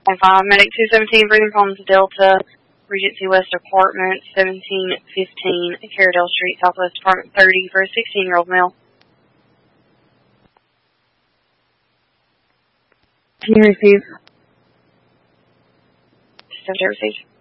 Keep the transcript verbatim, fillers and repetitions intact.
On five, Medic two seventeen, Freedom Palms Delta, Regency West Apartment, seventeen fifteen, Carradale Street, Southwest Apartment thirty, for a sixteen-year-old male. Can you receive? Subject received.